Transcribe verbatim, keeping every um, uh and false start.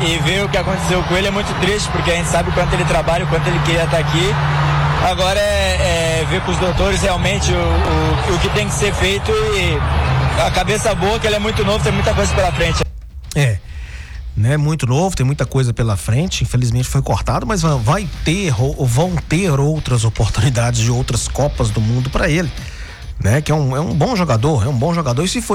e ver o que aconteceu com ele é muito triste, porque a gente sabe o quanto ele trabalha, o quanto ele queria estar aqui. Agora é, é ver com os doutores realmente o, o, o que tem que ser feito e a cabeça boa, que ele é muito novo, tem muita coisa pela frente. É, né? Muito novo, tem muita coisa pela frente, infelizmente foi cortado, mas vai ter, ou vão ter outras oportunidades de outras Copas do Mundo para ele, né? Que é um, é um bom jogador, é um bom jogador, e se for